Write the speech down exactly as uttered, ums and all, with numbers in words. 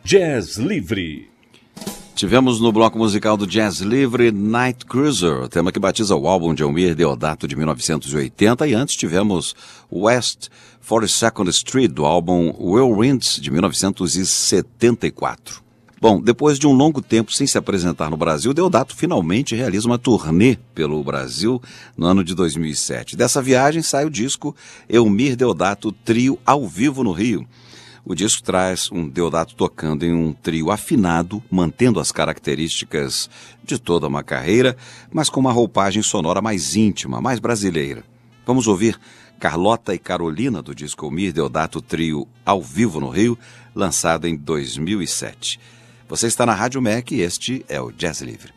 Jazz Livre. Tivemos no bloco musical do Jazz Livre Night Cruiser, tema que batiza o álbum de Eumir Deodato de mil novecentos e oitenta, e antes tivemos West forty-second Street do álbum Whirlwinds de mil novecentos e setenta e quatro. Bom, depois de um longo tempo sem se apresentar no Brasil, Deodato finalmente realiza uma turnê pelo Brasil no ano de dois mil e sete. Dessa viagem sai o disco Eumir Deodato Trio ao vivo no Rio. O disco traz um Deodato tocando em um trio afinado, mantendo as características de toda uma carreira, mas com uma roupagem sonora mais íntima, mais brasileira. Vamos ouvir Carlota e Carolina, do disco Eumir Deodato Trio ao vivo no Rio, lançado em dois mil e sete. Você está na Rádio M E C e este é o Jazz Livre.